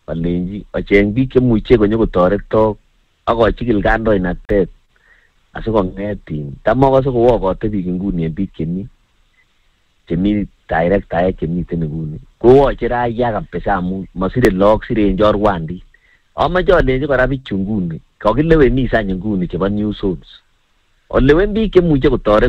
alenji acheng biik chemuche konyo kotoretok ak kochikil kandoinatet asikong'etin tamakase kowokote biik nguni en biik chemi directaek chemiten nguni kowoche raya kabisa amun masire look siren chorwandit. Amache alenji kora bichu nguni kakilewenis any nguni chebo New Souls olewen biik chemuche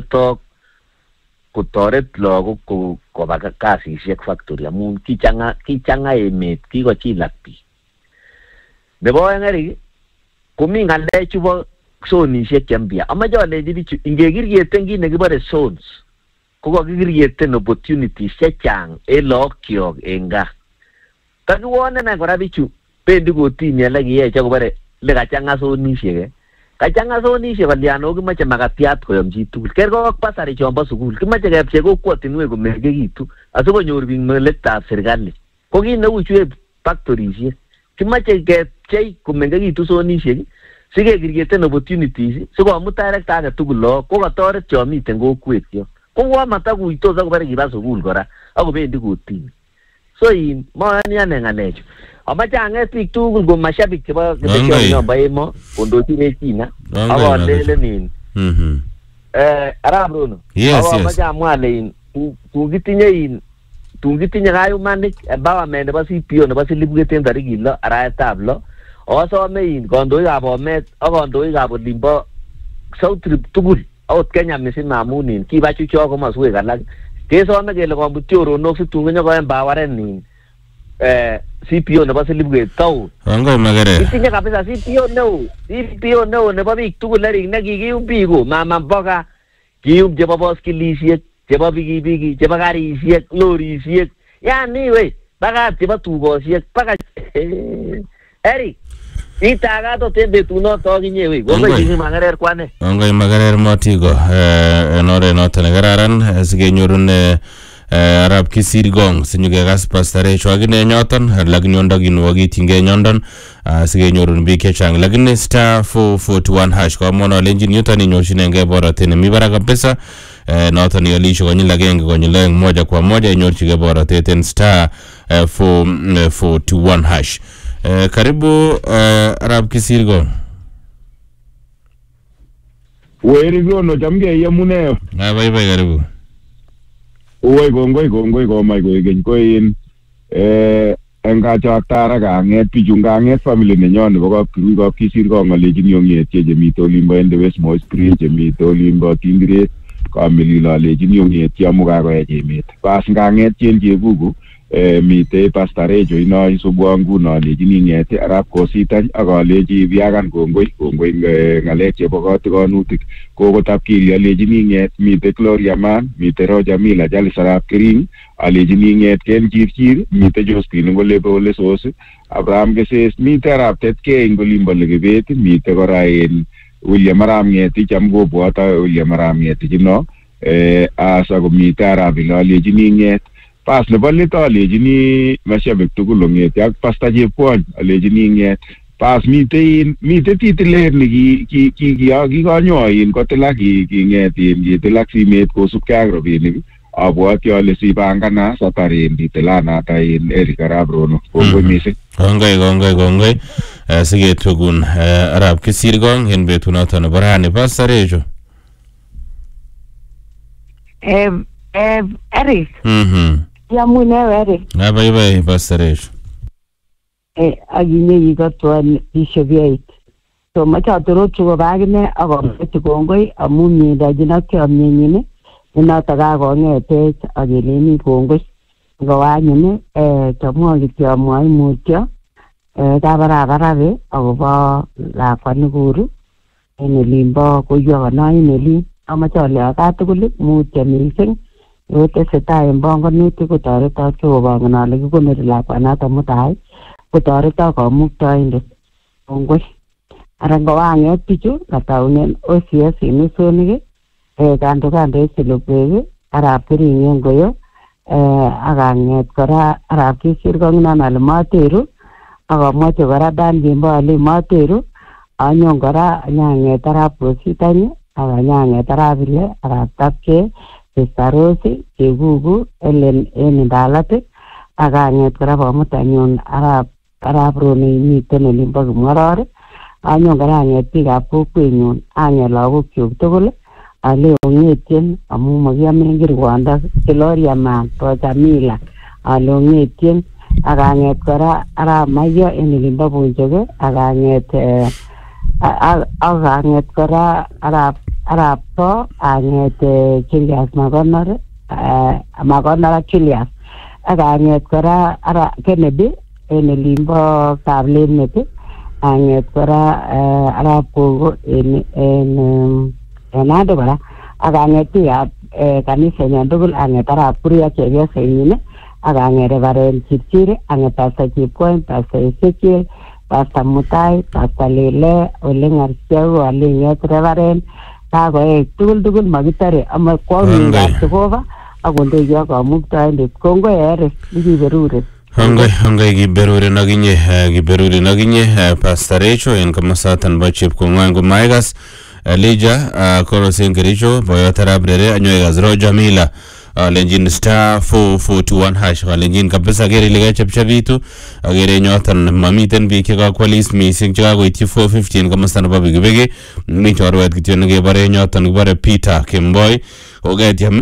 kotoret lagok koba kasisiek factory amun kichang'a emet kikochilak biik. Nebo oeng Eric komi ng'alek chubo zonisiek chembia. Amache alenji bichu ingekirieten kit nekibore zones ko kakikirieten opportunities chechang en laakyok en gaa. Takiwonen any kora bichu bendi kotinye lekiyech akobore lekachang'a zonisiek kachang'a zonisiek kolyan ako kimoche makatiat koyom chitugul kergei ak basari chombo sukul kimoche kepchei kokwotinwek komengekitu asikonyor biik melektab serikali ko kit neu chu factorisiek kimoche kepchei komengekitu zonisiek sikekirieten opportunities sikomut director age tugul look ko katoret chomiten kokwet yo kowo matakuitos akobore kiba sukul kora akobendi kotinye so moyoni ane ng'alechu. Amache ang'et biik tugul ko mashabik chebo nombo emo kondochin China akolelen Arap Rono amache amwa ale tun kitinye kayumanik empowerment nebo CPO nebo Silibwet en tarikit 6 arawetab 6 asome kandoikab Bomet ak kandoikab olimbo South Rift tugul akot Kenya misima amun kiba chuchok komoswek alak kesome kele komut choronok situn konyo empoweren CPO nebo Silibwet town. Itinye kabisa CPO neo nebo biik tugul Eric nekikiyum biik ko mama mboga kiyum chebo boskilisiek chebo pikipiki chebo karisiek lorisiek yani baka chebo tukosiek baka Eric itagato tembe tunoto akinye kongoi Makerer kwane kongoi Makerer Motiko en oret noton nekararan sikenyorun Arap Kisirgong sinyukekas pastarecho akine nyoton lakini ondokinu wakitinge nyondon sikenyorun biik chechang lakini star 441 hash komwono alenjin yuton inyorchinenge borotet nemi barak kabisa noton iolishe konyil agenge konyil oeng moja kwa moja inyorchige borotet en star 441 hash. Karibu Arap Kisirgong. Werigono chamge yamune. Bye karibu. Uwe kongoi komai koigeny koin engachaktar kang'et bichu ngang'et family nenyon nebo kapkirui Kisirgong alejin yong'etie chemite olimbo Ende West Moisbridge chemite olimbo Tindiret kamelilo alejin yong'etie amu kakoech emet bas ngang'et chen chebuku mite pastarecho ino isubwa nguno alejin ing'ete Arap Kositany ak aleji biakan kongoi ng'alek chebo kotikonutik kokotab kiri alejin ing'et mite Gloria Man mite Roger Mila Jalis Arap Kering alejin ing'et Ken Chirchir mite Josephine Ngolebe Ole Sos Abraham Keses mite Arap Tetke Ngolimbo Lekebet mite kora William Arap Ng'etich cham kobwota William Arap Ng'etich no asa komite Arap Ilo alejin ing'et pas nebo let alejini mashabik tugul ong'ete ak Pastor Chepkwony alejini ing'et pas mite titilet kikonyoin kotilak king'etin kitilak simet kosubkei ak robinik abwoti ale sipangana saparin titilanata Eric Arap Rono kongoi mising. Kongoi siketwekun Arap Kisirgong en betunoto nebo rani pastarecho. Eric. Yamune Eric. Bye pastarecho. Aginye yikotwan bishop so machatoro chuko bagine akomete kongoi amun myendajin ak chomnyenyin nenoto kakong'etech akeleni kongoi ngowanyine chamwa kityo amwai mutyo kabarabarabe akobo lakwa nekuru en olimbo koyokono en olin amache ale akatugul mutyo mising yotesetai en bongonutik kotoretok kobongon ale kikonori lakwanato mutai kotoretok kamuktoindet kongoi ara ngowang'et bichu kataunen OCS inisonik kando Silibwet Arap Kering ngoyo akang'et kora Arap Kisirgong ale materu akamoche kora Dan Kembo ale materu anyon kora nyang'et Arap Kositany akanyang'et Arap Ile Arap Tapke Sister Rose Chegugu Ellen Ndalat akang'et kora bomutanyun Arap arap Rono miten olimbo Kimoror anyon kora ang'et biikab kokwenyun ang'et lagokyuk tugul ale ong'etien amun makiamen kirwondo Gloria Man Jamila ale ong'etien ak ang'et kora arap Mayo en olimbo Bonjoge ak ang'et kora arap To ang'et Julius Makonor ak Julius ak ang'et kora Kennedy en olimbo Kaplemet ang'et kora arap Kogo en Nandi kora ak ang'et biikab kanisenyon tugul ang'et arap Kuria chepyosenyin ak ang'et Reverend Chipchiri ang'et Pastor Chepkoech Pastor Ezekiel Pastor Mutai Pastor Lele Ole Ngarsiagu ale ng'et Reverend kakoech tugul makitare ama kwamingab Jehova akondoiyo kamuktaindet kongoi ere ikiberure Hongoi kiberurin akinye Pastor Recho en komosaton bo Chepkong'wan komaikas Elijah Korosen Kericho boyot arap Rere anyoikas Jamila lenjin star 441 hash lenjin kabisa geri ile chepchebitu agere nyotan mamiten biik chekakwalis missing chekakoityi 415 komosta nebo pikipiki mi chorwet kityo nekebore nyotan kibore Peter Kemboi koketiam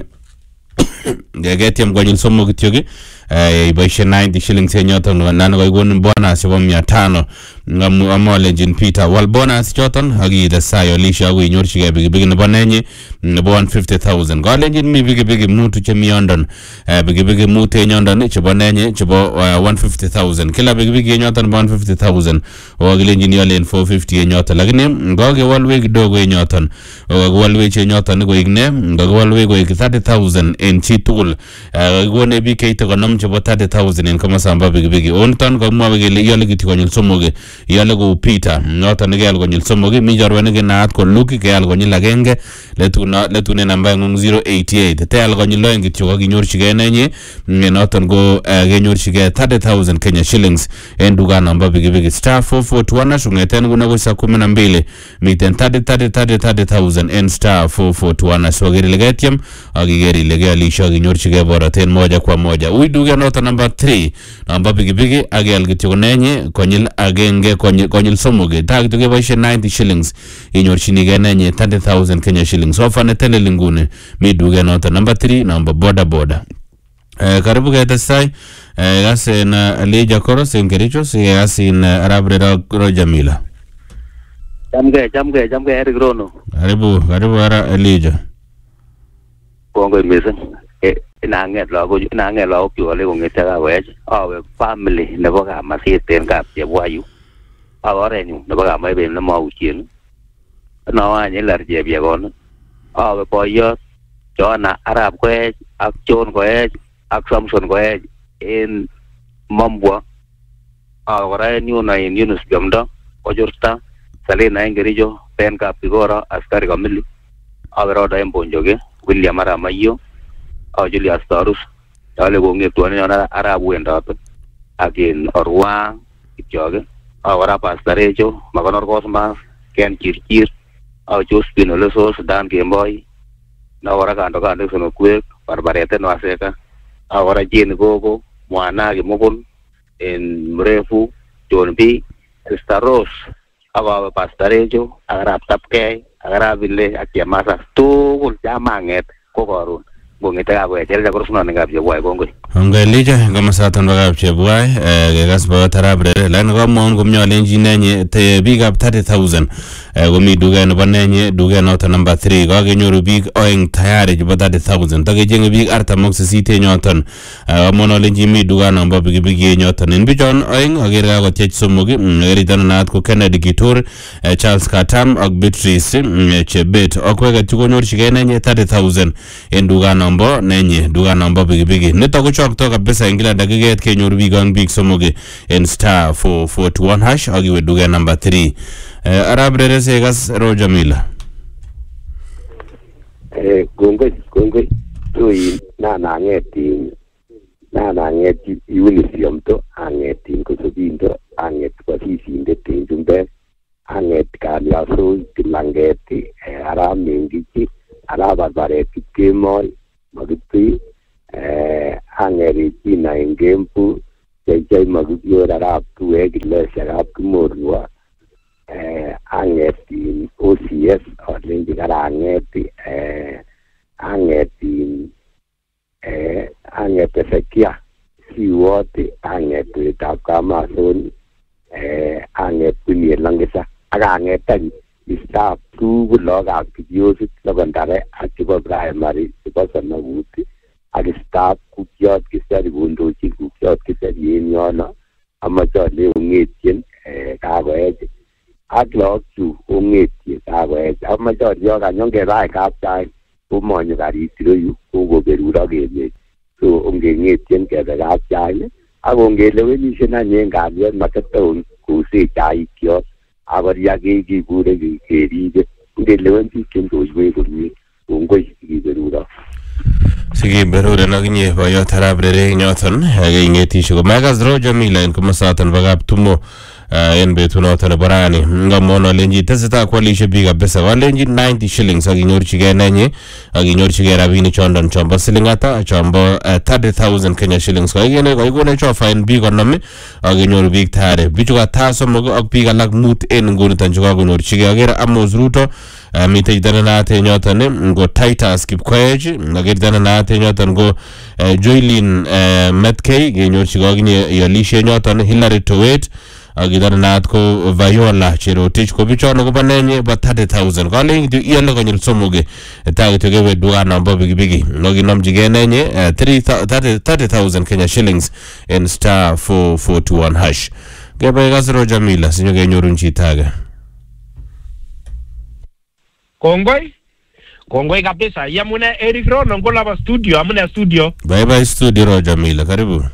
konyil somok kityo iboishe 90 shillings nyoton nani koikonin bonus chebo 500 ngamolenjin Peter wal bonus choton akile sayo lisha ako inyorchigei pikipiki nebo nenyi nebo 150,000 kolenjin mi pikipiki mutu chemi yondon pikipiki mute nyondon chebo nenyi chebo 150,000 kila pikipiki nyoton nebo 150,000 wakilenjin yolen 450 nyoton lakini ngakewalwe kidogo nyoton kakiwalwe nyoton koik ne kakiwalwe koik 30,000 en chi tugul kakikone biik keite konom chebo 30,000 en komosamba pikipiki onton kamwae kele iyole kityo konyil somok iyole kou Peter noton nekeyal konyil somok mi chorwet nekenaat ko Luke keyal konyil agenge letune namba ng'ung 088 teyal konyil oeng kityo kakinyorchigei nenyi noton ko kenyorchigei 30,000 Kenya shillings en dukanamba pikipiki star 441 shungeten kuna ko saa 12 miten 30,000 en star 441 so geri legetiem akigeri legealisha kinyorchigei boroten moja kwa moja uiduge noton namba 3 namba pikipiki akyal kityo nenyi konyil agenge konyil somok ta kityo keboishe 90 shillings inyorchinigei nenyi 30,000 Kenya shillings ofa netelel nguni mi duge noton namba 3 namba boda karibu ketestai gasen Elijah Koros en Kericho gasin arap Rere Jamila Jamge Eric Rono karibu ara Elijah kongoi mising inang'et lagok chu ale kong'ete kakoech awe family nebo kamasit en kap Chepwayu awe orenyu nebo Kamaibel nemauchien nawanye lar chepyekon awe boyot Jona Arap Koech ak John Koech ak Samson Koech en Mambwa awe kora en yuno en Yunus Jomdo Ojurta Salina en Kericho Ben kap Kigoro askari kamili awe Roda en Bonjoge William Arap Mayo Julius Tarus ale kong'etuane yon arap wendot ak en Orwa kityoke kora Pastor Recho Makonor Cosmas Ken Chirchir Josephine Olesos Dan Kemboi kora kando Sonokwek Barbarete Nwaseka kora Jane Gogo Mwana Kimugul en Mrefu John B Sister Rose akawe Pastor Recho ak arap Tapkei ak arap Ile ak Chemasa tugul chamang'et ko karon kong'ete kakoech korosno ngap Chepwai kongoi Elijah komosaton bo kap Chepwai kekas boyot arap Rere lakini komwaun komnyolenjin nenyi biikab 30,000 komi duket nebo nenyi duket noton namba 3 kakenyoru biik oeng tayari chebo 30,000 takechenge biik 48 nyoton komwonolenjin mi dukanon bo pikipiki nyoton en bichon oeng akere kakotyech somok akeriton naat ko Kennedy Kitur Charles Katam ak Beatrice Chebet okweket chu konyorchigei nenyi 30,000 en dukanon bo nenyi dukanon bo pikipiki nito kochokto kabisa en kila dakiket kenyoru biik oeng biik somok en star 441 hash akiwe duket namba 3 arap Rere sekas Jamila kongoi tui nanang'etin Unisium ang'etin Kosobindo ang'et Kosisindet en chumbek ang'et Kaliasoi Kilanget arap Mengichi arap Barbaret Kipkemoi Makitui ang'et Regina en Kembu Jai Makibior arap Tuwek kabileshekab Kimorua ang'et OCS alenji karang'et ang'et Ezekia siwoti ang'et wetab Kamasoni ang'et Puniel Langisa ak ang'et any staff tugul lagokab Kipyosit sekondari ak chebo primary chebo Sonaguti ak staff kukiot kisari kondochi kukiot kisari en yono amache ale ong'etien kakoech ak lagokchu ong'etien kakoech amache ale kanyongeba kapchai komonyo karit ireyu kokoberurok emet so ongeng'etien kebe kapchai ak ongelewenishen any en kalyet maketaon kosech chaikyok akoria kekikure keribe ngelewen biik chendoiwech komie kongoi kiberurok sikiberuren akinye boyot arap Rereng nyoton king'etishe komakas Roger Mila en komosoton bo Kaptumo en betunoton nebo rani ngamwon alenji tesetai kwalishe biik kabisa walenji 90 shillings akinyorchigei nenyi akinyorchigei rabinik chondon chombo siling ata chombo 30,000 Kenya shillings kaikone cho fine biik konom akinyoru biik tare bichu kata somok ak biik alak mut en nguniton chekakonyorchigei akere Amos Ruto mitei tena naate nyoton ngo Titus Kipkoech akere tena naate nyoton ngo Joylin Metkei kenyorchigei akinye ialishe nyoton Hillary Towet akitana naat ko Viola Cherotich ko bichono kobo nenye bo 30,000 kale iale konyil somoge tagito kewe duka namba bigibigi noginomjige nenye 30,000 Kenya shillings in star 441 hash gebe gasro Jamila sinyo genyorun chitaga Kongoi kabisa yamune Eric Rono ngola ba studio amune studio bye studio Jamila karibu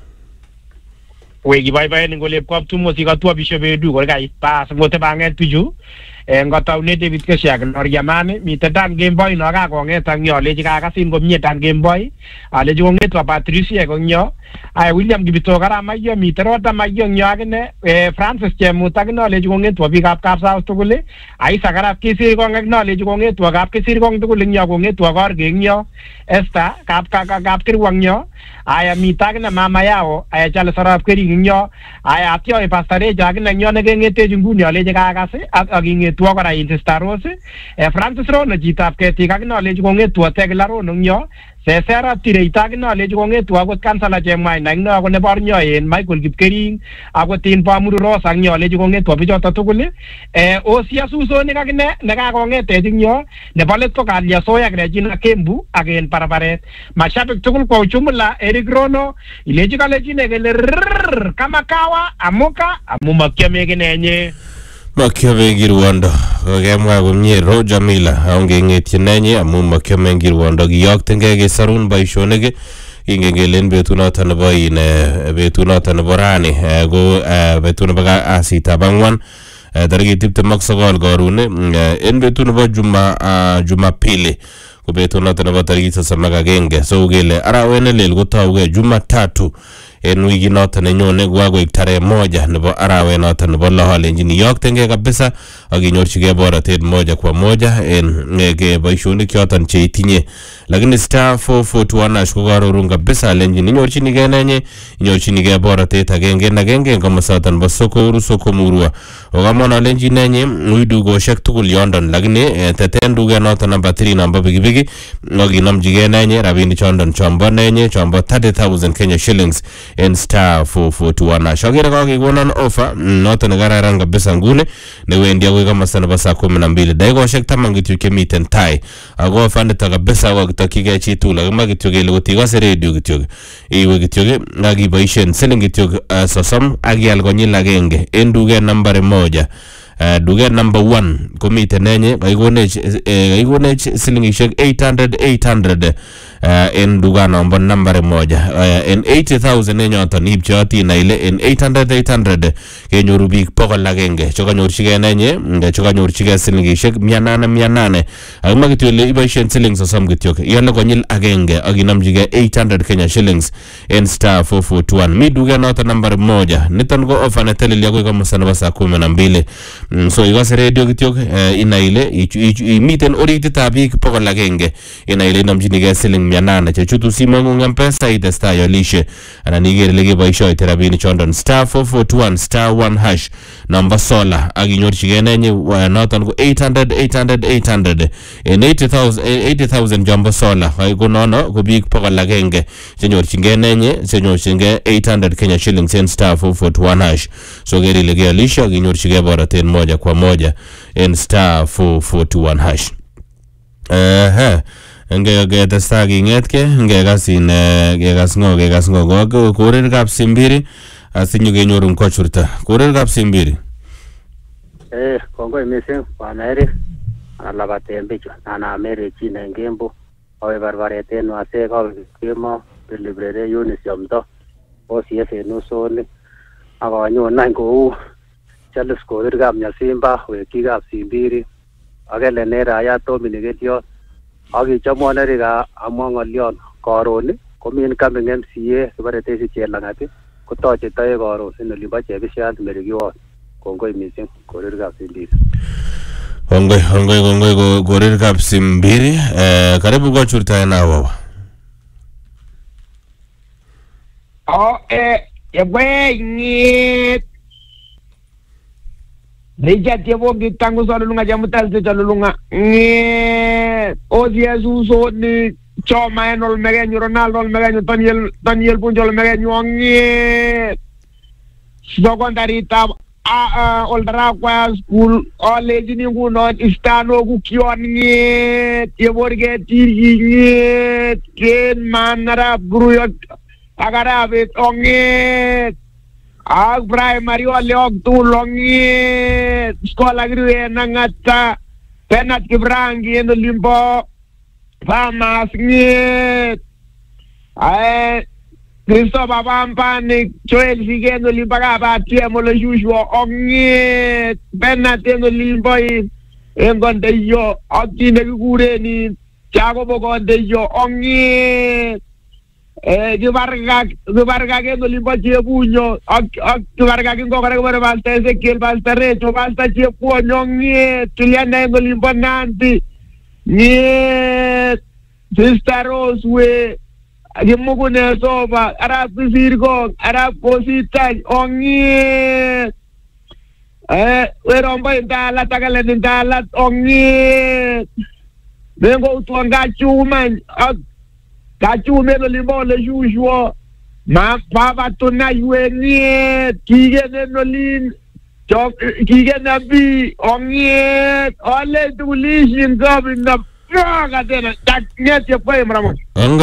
wegi bye ngolep Kaptumo sikatua bishobedu kolgai pas ngote banget tuju ngataune David Kesiak Noriamane mitedan Game Boy no ka konget ang yo leji kakasin komie tan Game Boy aleji konget wa Patricia konyo ai William Gibito kara mayo miterota mayo nyagene Francis Chemuta no leji konget wa bigap Kapsouth tugule ai sakara kisir kongek no leji konget wa kap kisir kong tugule nyo konget wa kor genyo esta kap kirwangyo aya mitagna mama yao aya chale sarap keri nyo aya atyo pastare jagna nyo ne ngete junguni aleji kakase ak tuwa kora Interstaros Francis Rono jitap keti kakina leji kongetua teglaro nyo sesera tire itagina leji kongetua kot kansala jemai na ngno ko ne bor nyo en Michael Kipkering ako tin pamuru rosa nyo leji kongetua bichota tugule osia suso ni kakine ne ka kongete nyo ne balet to kalia soya Regina Kembu again paraparet mashabik tugul kwa uchumla Eric Rono ileji kaleji ne gele kama kawa amuka amumakia megenenye Makiame Girwondo kokemwa komie Roger Mila aongeng'etyin nenyi amu makiame Girwondo kiyoktengei kesarun boisionik ingengelen betunoton nebo betunoton nebo rani ko betut nebo kasitab ang'wan tarikit 29 korun en betut nebo Jumapili ko betunoton nebo tarikit 31 so kele arawet nelel kotougei Jumatatu en wiki noton nenyone kwakoik tarehe 1 nebo arawet noton nebo lo alenjini yoktengei kabisa akinyorchigei borotet moja kwa moja en boisionik choton cheitinye lakini star 441 ash ko karorun kabisa alenjini inyorchinigei nenye inyorchinigei borotet agenge komosoton bo Sokomurwa okamon alenjini nenye ui dukoshek tugul yondon lakini teten duket noton namba 3 namba bigibigi akinamjigei nenye rabinik chondon chombo nenye chombo 30,000 Kenya shillings en star 441 shagere kakikonon offer noton nekararan kabisa nguni newendi akoi komosta nebo saa 12 dakikoshek 10 kityo chemiten tai ako offer nito kabisa kokitokyigei chitugul akimwa kityo kele kotikose radio kityo iwe kityo akiboisien siling kityo 30 akial konyil agenge en duket nambari 1 duket number 1 komiten nenye kaikonech silingishek 800 en duket number 1 en 80,000 nenyoton ipcheoti na ile en 800 kenyoru biik 100 chokanyorchigei nenye chokanyorchigei silingishek 800 akimwa kityo ile iboisien siling 30 kityo iale konyil agenge akinamjigei 800 Kenya shillings en star 441 mi duket noton number 1 niton ko offer neteleli akoi komosta nebo saa 12 So ikose radio kityok inai ile imiten orititab biik 100 inai ile inomchinigei siling 800 chechutu simeng'ung M-Pesa itestai alishe anan iker ile keboishoite rabinik chondon *441 *1# number solar ak inyorchigei nenye noton ko 800 en 80,000 jumbo solar ko nono ko biik 100 chenyorchingei nenye chenyorchingei 800 Kenya shillings en *441#. So ker ile kealishe ak inyorchigei borotet moja kwa moja en *441#. Ngetesta kingetke ngekas ngo korir Kapsimbiri asinyo kenyorun kochurta korir Kapsimbiri. Kongoi mising bwana Eric alabaten bichu ana mere chine ngembo awe barbareten wase ka kemo deliberate unit yomdo OCS enusoni akanyon nan ko Charles korir Kapnyasimba weki Kapsimbiri akele nera ya Dominicetio akichomon Eric amwa ngolion karon komin coming MCA kibaretesi Chelang'at kotoche toek karon en olimbo Chebisiat Merikiwon. Kongoi mising korir Kapsimbiri. Kongoi korir Kapsimbiri. Karibu kwa churta na wawa. Yabwe Rijati wogi tangu salulunga jamutal salulunga Yesu so ni choma enol megenyo Ronaldo megenyo Daniel Punjol megenyo Sokondarita oldara kwa school college ni nguno istano kukion yeborge tiri ken manara gruyot agarabet onget ag primary wale ogtu longi skola grue nangata penat kibrangi eno limbo famas nget Cristo Papampani Joel Sigeno Limbaga Batiemo lo Joshua onget penat eno limbo engonde yo otine gureni chago bogonde yo onget Givarga que no limpa chepuño, Givarga que no corre por balta ese que el balta recho, balta chepuño, niet, Juliana no limpa nanti, niet, Sistaros we, Gimugune soba, Arab Sirgo, Arab Posita, onget, Weromba intala, Tagala intala, onget, Vengo to Angachuman, Kachu melo limbo le Joshua ma papa tona yueni kige no lin chok kige na bi onget ole tulishin gabina praga tena taknyete pay mramo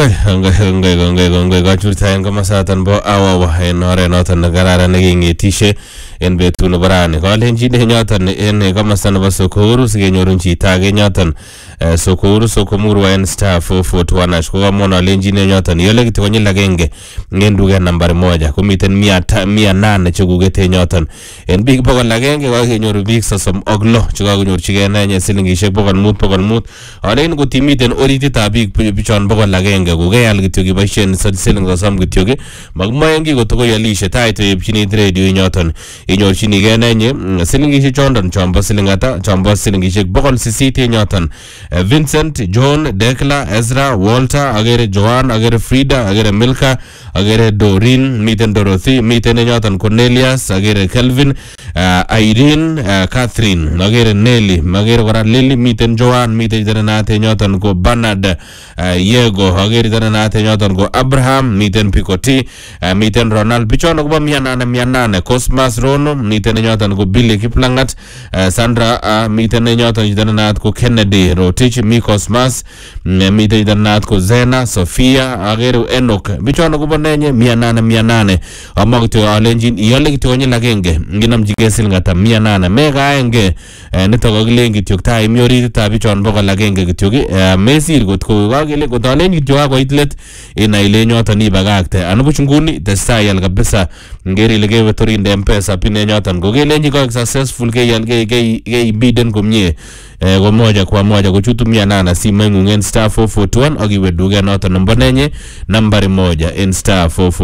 Ngai kachurta en kamasatan bo awawa en ore noton nagarara negingetishe en betu no barane ko lenji de nyotan en kamastan bo Sokuru sigenyorun chita ge nyotan Sokuru Sokomuru en *441# ko mona lenji ne nyotan yole kitonyi lagenge ngenduge nambari 1 komiten 100 chekugete nyotan en big bogol lagenge ko kenyoru big sosom oglo chekakonyorchige nenye silingishek 500 alen ko timiten orititab big bichon bogol lagenge ko keyal kityo kiboisien siling sosom kityo magmoyengi ko to yalishe taito yepchini radio nyotan inyorchinige nenye silingishek chondon chombo silingata chombo silingishek 800 nyotan Vincent, John, Dekla, Ezra, Walter, agere Joan, agere Frida, agere Milka, agere Doreen, miten Dorothy, miten nyotan Cornelius, agere Kelvin, Irene, Catherine, agere Nelly, agere kora Lily, miten Joan, miten tananate nyotan ko Bernard, Yego, agere tananate nyotan ko Abraham, miten Pikoti, miten Ronald, bichono ko 800 Cosmas Rono, miten nyotan ko Billy Kiplangat, Sandra, miten nyotan tananate ko Kennedy Rotich, Mikosmas, miten tananate ko Zena, Sofia, agere Enoch, bichono ko bonenye 800 amagto alenjin iyole kitonyi lagenge nginamjige silingata 800 mega enge nito kogilengi tyok tai miori tabichon bogol lagenge kityok mesir gotko kagele gotalen kityo ko itlet ina ile nyoton ibagakte anubuch nguni tesayal kabisa ngeri lege torinde M-Pesa pine nyoton kogelenji ko successful keyal ke biden komie ko moja kwa moja kuchutu 800 simengung en *441 agiwe duge noton nombonenye nambari 1 en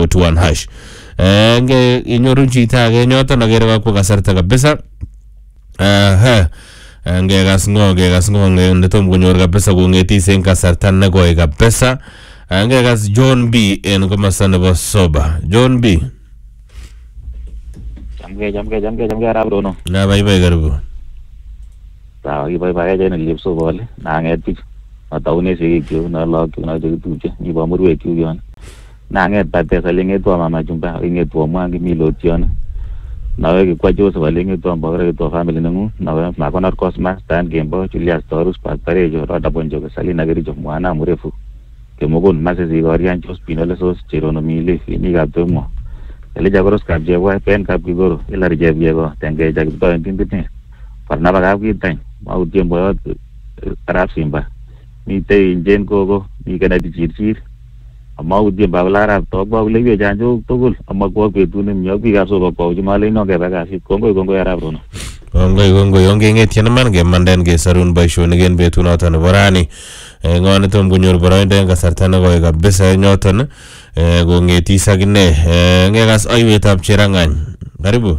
*441#. Nge inyorun chita age nyoton agere kwa kasarta kabisa Ngekas ngo netom konyor kabisa kongetis en kasarta nekoi kabisa. Ngekas John B en komasta nebo Soba. John B. Jamge arab rono. Na bye karibu. Sawa kiboiboiyo chen Olip Sobol nanget bich mataune sigik na lagok na tupche ibo murwek chu yon nanget patesa lingetwa mama chumba ingetwa mwangi milotyon nawe kikwa Joseph alingetwa mbagre to family nengu nawe makonor Cosmas Stan Gembo Julius Torus Paparejo Roda Bonjo Salina Gerijo mwana mrefu kemogon masesi gorian Jos Pinolesos Cherono Mili ni kaptomo elija goros kapjewa pen kapigoro ilari jebjego tenge jakto entindine parnaba kapkitain mau tiembo arab simba mite injen gogo mi kana dichirchir mau tiembo arab to ba lewe janjo togul amagwa betune myobi kapso ko jumale no ke baga si kongo arab rono kongo yonge ngetien man ge manden ge sarun baishone gen betunoto ne borani ngone tom gonyor boroinde en kasarta ne goy kabisa nyoton go ngeti sagine ngegas aywetab Cherangany karibu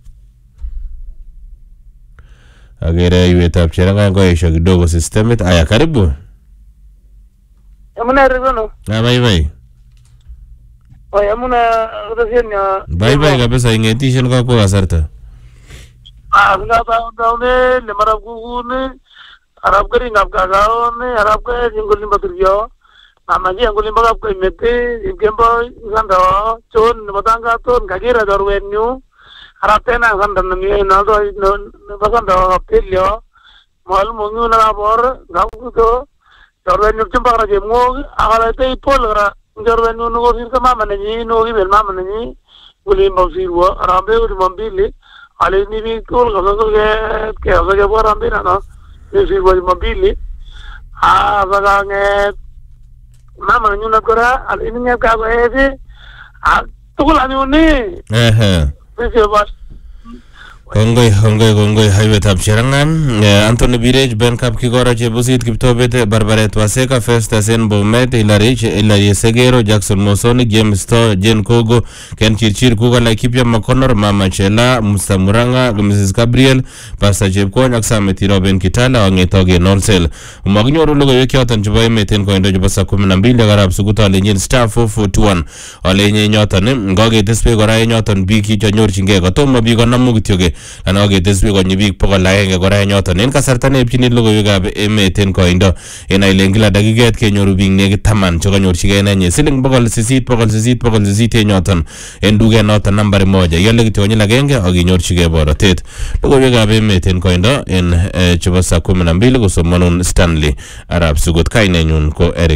agere aywetab Cherangany go isho kidogo systemit aya karibu amuna rigono bye oy amuna udasinya bye kabisa ingetishen ko kasarta ngata le maragugune arab kari ngapgagaone arab ka jingulin baturyo amaji angulin bagap ko mete gembo nganda chon matanga ton kagira dorwenyu arab tena nganda nmi na do basanda apelyo mal mongu na bor gabuto dorwenyu chumbara jemo agala te polra dorwenyu no sir kama manani no gi bel mama nani gulin bosirwo arabe ul mambili ale ni bi kol gazo ke azo bor ambina no si voy mobili bagange mama nyuna kora al ininya ka go ese tukula nyuni Kongoy haywetab Cherangany Anthony Birej Ben Kap Kigora Chebusit Kiptobete Barbaret Waseka Festa Sen Bomet Ilarich Ilaye Segero Jackson Mosoni James To Jen Kogo Ken Chirchir Kuga Laikipia Makonor Mama Chela Musta Muranga Mrs. Gabriel Pastor Jebkony Aksameti Robin Kitala Wangetoge Nolsel Umaginyoru Lugo Yekiotan Chubai Meten Koindo Jubasa 12 Garab Suguta Alenyin Star 441 Alenye Nyotan Ngoge Tespe Gora Nyotan Biki Chanyor Chingego Tomo Bigo Namugityoge anoge desbe ko nyibik pokol aenge kora nyoton en kasarta ne pchini logoiwekab emet en koindo en ailengila dakiket kenyoru biik nekit 10 chekanyorchigei nenyi siling 800 en nyoton en duket noton nambari 1 yole kityo konyil agenge ak inyorchigei borotet logoiwekab emet en koindo en chebo saa 12 kosomonun Stanley Arab Sugut kainenyun ko Eric